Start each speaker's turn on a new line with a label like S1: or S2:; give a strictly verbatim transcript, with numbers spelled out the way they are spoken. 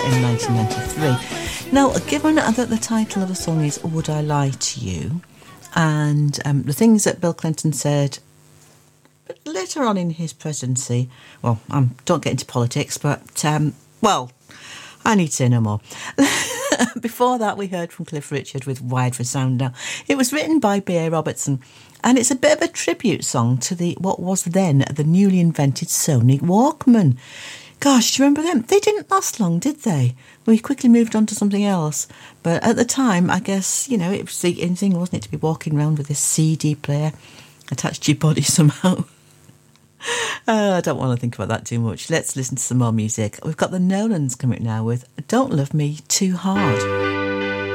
S1: in nineteen ninety-three. Now, given that the title of the song is Would I Lie to You, and um, the things that Bill Clinton said later on in his presidency, well, I um, don't get into politics, but, um, well, I need to say no more. Before that, we heard from Cliff Richard with Wired for Sound. Now, it was written by B A Robertson, and it's a bit of a tribute song to the what was then the newly invented Sony Walkman. Gosh, do you remember them? They didn't last long, did they? We quickly moved on to something else. But at the time, I guess, you know, it was the in thing, wasn't it, to be walking around with this C D player attached to your body somehow. Uh, I don't want to think about that too much. Let's listen to some more music. We've got the Nolans coming now with Don't Love Me Too Hard.